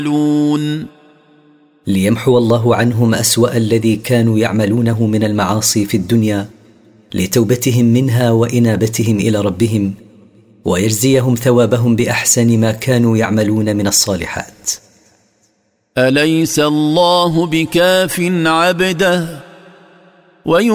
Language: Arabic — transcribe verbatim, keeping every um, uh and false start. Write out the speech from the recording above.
ليمحو الله عنهم أسوأ الذي كانوا يعملونه من المعاصي في الدنيا لتوبتهم منها وإنابتهم إلى ربهم، ويجزيهم ثوابهم بأحسن ما كانوا يعملون من الصالحات. أليس الله بكاف عبده